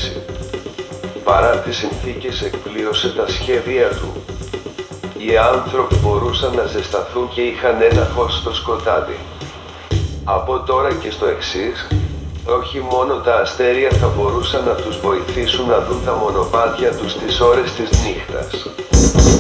πτήση. Παρά τις συνθήκες εκπλήρωσε τα σχέδια του. Οι άνθρωποι μπορούσαν να ζεσταθούν και είχαν ένα φως στο σκοτάδι. Από τώρα και στο εξής, όχι μόνο τα αστέρια θα μπορούσαν να τους βοηθήσουν να δουν τα μονοπάτια τους τις ώρες της νύχτας.